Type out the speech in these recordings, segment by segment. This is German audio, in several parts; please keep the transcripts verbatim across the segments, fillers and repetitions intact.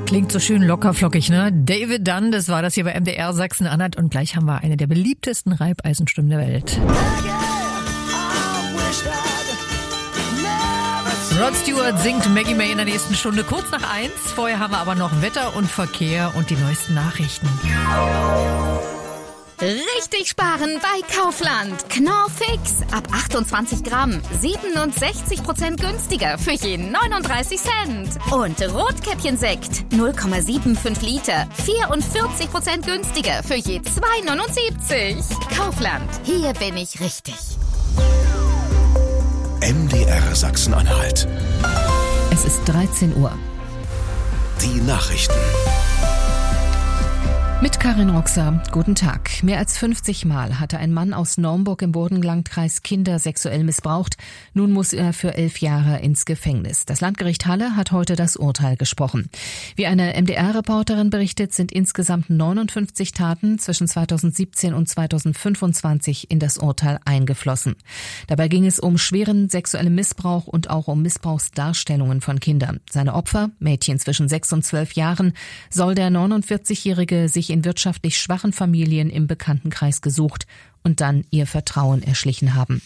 Klingt so schön lockerflockig, ne? David Dunn, das war das hier bei M D R Sachsen-Anhalt. Und gleich haben wir eine der beliebtesten Reibeisenstimmen der Welt. Rod Stewart singt Maggie May in der nächsten Stunde kurz nach eins. Vorher haben wir aber noch Wetter und Verkehr und die neuesten Nachrichten. Richtig sparen bei Kaufland. Knorr Fix. Ab achtundzwanzig Gramm. siebenundsechzig Prozent günstiger für jeden neununddreißig Cent. Und Rotkäppchensekt. null Komma fünfundsiebzig Liter. vierundvierzig Prozent günstiger für je zwei neunundsiebzig. Kaufland. Hier bin ich richtig. M D R Sachsen-Anhalt. Es ist dreizehn Uhr. Die Nachrichten. Mit Karin Roxer, guten Tag. Mehr als fünfzig Mal hatte ein Mann aus Naumburg im Burgenlandkreis Kinder sexuell missbraucht. Nun muss er für elf Jahre ins Gefängnis. Das Landgericht Halle hat heute das Urteil gesprochen. Wie eine M D R-Reporterin berichtet, sind insgesamt neunundfünfzig Taten zwischen zweitausendsiebzehn und zweitausendfünfundzwanzig in das Urteil eingeflossen. Dabei ging es um schweren sexuellen Missbrauch und auch um Missbrauchsdarstellungen von Kindern. Seine Opfer, Mädchen zwischen sechs und zwölf Jahren, soll der neunundvierzigjährige sich in wirtschaftlich schwachen Familien im Bekanntenkreis gesucht und dann ihr Vertrauen erschlichen haben.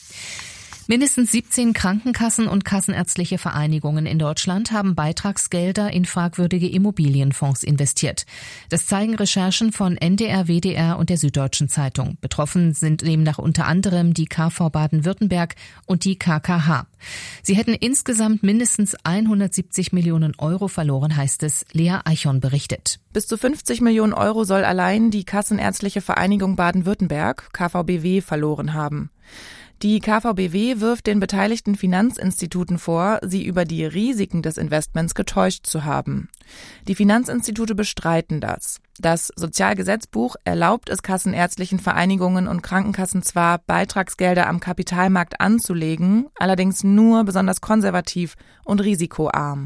Mindestens siebzehn Krankenkassen und kassenärztliche Vereinigungen in Deutschland haben Beitragsgelder in fragwürdige Immobilienfonds investiert. Das zeigen Recherchen von N D R, W D R und der Süddeutschen Zeitung. Betroffen sind demnach unter anderem die K V Baden-Württemberg und die K K H. Sie hätten insgesamt mindestens hundertsiebzig Millionen Euro verloren, heißt es. Lea Eichhorn berichtet. Bis zu fünfzig Millionen Euro soll allein die Kassenärztliche Vereinigung Baden-Württemberg, K V B W, verloren haben. Die K V B W wirft den beteiligten Finanzinstituten vor, sie über die Risiken des Investments getäuscht zu haben. Die Finanzinstitute bestreiten das. Das Sozialgesetzbuch erlaubt es kassenärztlichen Vereinigungen und Krankenkassen zwar, Beitragsgelder am Kapitalmarkt anzulegen, allerdings nur besonders konservativ und risikoarm.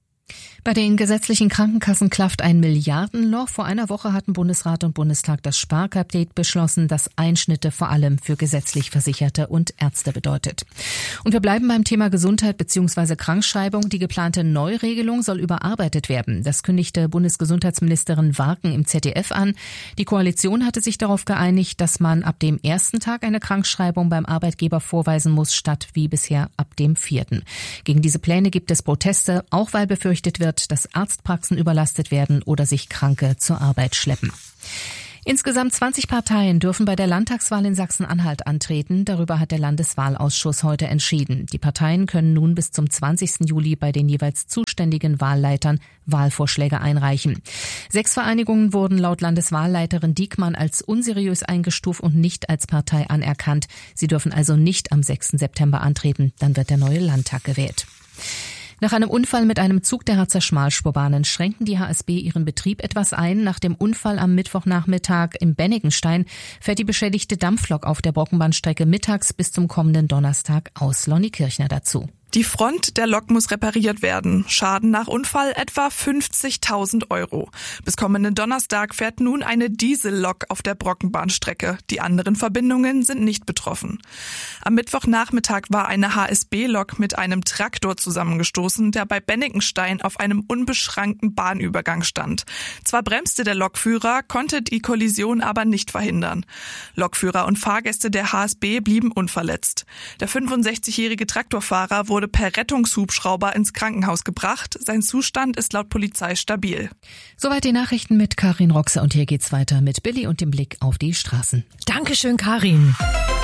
Bei den gesetzlichen Krankenkassen klafft ein Milliardenloch. Vor einer Woche hatten Bundesrat und Bundestag das Sparpaket beschlossen, das Einschnitte vor allem für gesetzlich Versicherte und Ärzte bedeutet. Und wir bleiben beim Thema Gesundheit bzw. Krankschreibung. Die geplante Neuregelung soll überarbeitet werden. Das kündigte Bundesgesundheitsministerin Warken im Z D F an. Die Koalition hatte sich darauf geeinigt, dass man ab dem ersten Tag eine Krankschreibung beim Arbeitgeber vorweisen muss, statt wie bisher ab dem vierten. Gegen diese Pläne gibt es Proteste, auch weil befürchtet wird, dass Arztpraxen überlastet werden oder sich Kranke zur Arbeit schleppen. Insgesamt zwanzig Parteien dürfen bei der Landtagswahl in Sachsen-Anhalt antreten. Darüber hat der Landeswahlausschuss heute entschieden. Die Parteien können nun bis zum zwanzigsten Juli bei den jeweils zuständigen Wahlleitern Wahlvorschläge einreichen. Sechs Vereinigungen wurden laut Landeswahlleiterin Diekmann als unseriös eingestuft und nicht als Partei anerkannt. Sie dürfen also nicht am sechsten September antreten. Dann wird der neue Landtag gewählt. Nach einem Unfall mit einem Zug der Harzer Schmalspurbahnen schränken die H S B ihren Betrieb etwas ein. Nach dem Unfall am Mittwochnachmittag im Bennigenstein fährt die beschädigte Dampflok auf der Brockenbahnstrecke mittags bis zum kommenden Donnerstag aus. Lonnie Kirchner dazu. Die Front der Lok muss repariert werden. Schaden nach Unfall etwa fünfzigtausend Euro. Bis kommenden Donnerstag fährt nun eine Diesellok auf der Brockenbahnstrecke. Die anderen Verbindungen sind nicht betroffen. Am Mittwochnachmittag war eine H S B-Lok mit einem Traktor zusammengestoßen, der bei Bennigenstein auf einem unbeschrankten Bahnübergang stand. Zwar bremste der Lokführer, konnte die Kollision aber nicht verhindern. Lokführer und Fahrgäste der H S B blieben unverletzt. Der fünfundsechzigjährige Traktorfahrer wurde per Rettungshubschrauber ins Krankenhaus gebracht. Sein Zustand ist laut Polizei stabil. Soweit die Nachrichten mit Karin Roxer und hier geht's weiter mit Billy und dem Blick auf die Straßen. Dankeschön, Karin.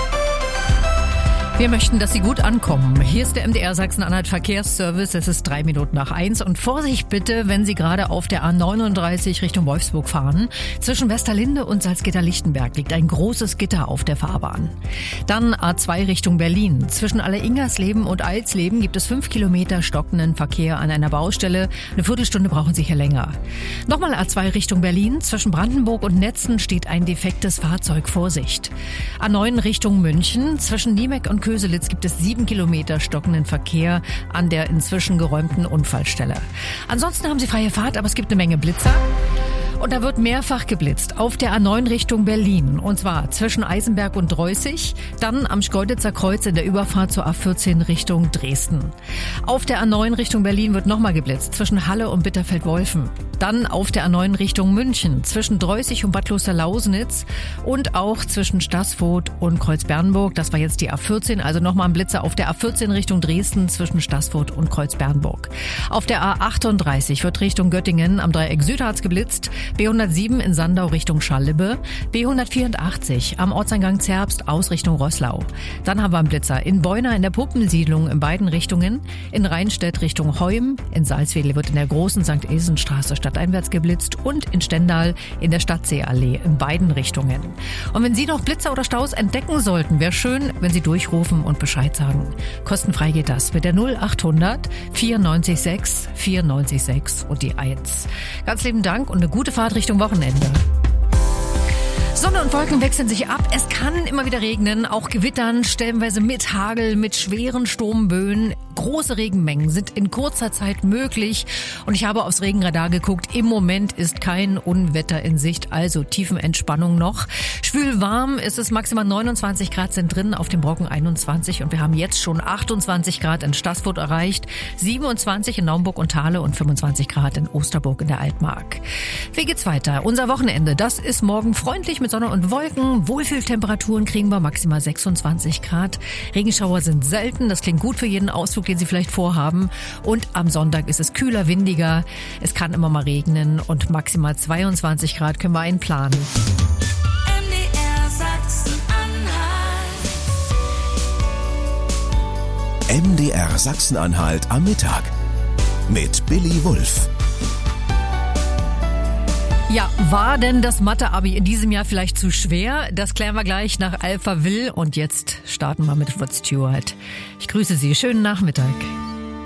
Wir möchten, dass Sie gut ankommen. Hier ist der M D R Sachsen-Anhalt Verkehrsservice. Es ist drei Minuten nach eins. Und Vorsicht bitte, wenn Sie gerade auf der A neununddreißig Richtung Wolfsburg fahren. Zwischen Westerlinde und Salzgitter-Lichtenberg liegt ein großes Gitter auf der Fahrbahn. Dann A zwei Richtung Berlin. Zwischen Alleingersleben und Alsleben gibt es fünf Kilometer stockenden Verkehr an einer Baustelle. Eine Viertelstunde brauchen Sie hier länger. Nochmal A zwei Richtung Berlin. Zwischen Brandenburg und Netzen steht ein defektes Fahrzeug. Vorsicht. A neun Richtung München. Zwischen Niemek und Köselitz gibt es sieben Kilometer stockenden Verkehr an der inzwischen geräumten Unfallstelle. Ansonsten haben Sie freie Fahrt, aber es gibt eine Menge Blitzer. Und da wird mehrfach geblitzt auf der A neun Richtung Berlin. Und zwar zwischen Eisenberg und Dreußig, dann am Schkeuditzer Kreuz in der Überfahrt zur A vierzehn Richtung Dresden. Auf der A neun Richtung Berlin wird nochmal geblitzt zwischen Halle und Bitterfeld-Wolfen. Dann auf der A neun Richtung München zwischen Dreußig und Bad Kloster-Lausnitz und auch zwischen Staßfurt und Kreuzbernburg. Das war jetzt die A vierzehn, also nochmal ein Blitzer auf der A vierzehn Richtung Dresden zwischen Staßfurt und Kreuzbernburg. Auf der A achtunddreißig wird Richtung Göttingen am Dreieck Südharz geblitzt. B hundertsieben in Sandau Richtung Scharlibbe, B hundertvierundachtzig am Ortseingang Zerbst aus Richtung Roßlau. Dann haben wir einen Blitzer in Beuna in der Puppensiedlung in beiden Richtungen, in Rheinstedt Richtung Heum, in Salzwedel wird in der großen Sankt Ilsenstraße stadteinwärts geblitzt und in Stendal in der Stadtseeallee in beiden Richtungen. Und wenn Sie noch Blitzer oder Staus entdecken sollten, wäre schön, wenn Sie durchrufen und Bescheid sagen. Kostenfrei geht das mit der null achthundert vierundneunzig sechs vierundneunzig sechs und die eins. Ganz lieben Dank und eine gute Fahrt Richtung Wochenende. Sonne und Wolken wechseln sich ab. Es kann immer wieder regnen, auch Gewittern, stellenweise mit Hagel, mit schweren Sturmböen. Große Regenmengen sind in kurzer Zeit möglich. Und ich habe aufs Regenradar geguckt. Im Moment ist kein Unwetter in Sicht, also Tiefenentspannung noch. Schwül warm ist es, maximal neunundzwanzig Grad sind drin, auf dem Brocken einundzwanzig. Und wir haben jetzt schon achtundzwanzig Grad in Staßfurt erreicht, siebenundzwanzig in Naumburg und Thale und fünfundzwanzig Grad in Osterburg in der Altmark. Wie geht's weiter? Unser Wochenende, das ist morgen freundlich mit Sonne und Wolken. Wohlfühltemperaturen kriegen wir maximal sechsundzwanzig Grad. Regenschauer sind selten. Das klingt gut für jeden Ausflug, den Sie vielleicht vorhaben. Und am Sonntag ist es kühler, windiger. Es kann immer mal regnen und maximal zweiundzwanzig Grad können wir einplanen. M D R Sachsen-Anhalt. M D R Sachsen-Anhalt am Mittag mit Billy Wulff. Ja, war denn das Mathe-Abi in diesem Jahr vielleicht zu schwer? Das klären wir gleich nach Alphaville und jetzt starten wir mit Rod Stewart. Ich grüße Sie, schönen Nachmittag.